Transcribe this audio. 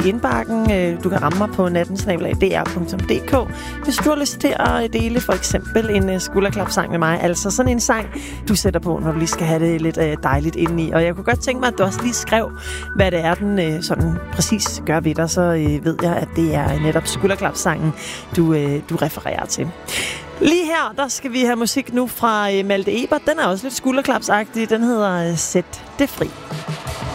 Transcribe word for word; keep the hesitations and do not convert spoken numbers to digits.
i indbakken. Øh, du kan ramme mig på natten snabel-a d r punktum d k, hvis du har lyst til at dele for eksempel en øh, skulderklapsang med mig. Altså sådan en sang, du sætter på, når du lige skal have det lidt øh, dejligt indeni. Og jeg kunne godt tænke mig, at du også lige skrev, hvad det er, den øh, sådan præcis gør ved dig. Så øh, ved jeg, at det er netop skulderklapsangen, du, øh, du refererer til. Lige her, der skal vi have musik nu fra Malte Ebert. Den er også lidt skulderklapsagtig. Den hedder Sæt det fri.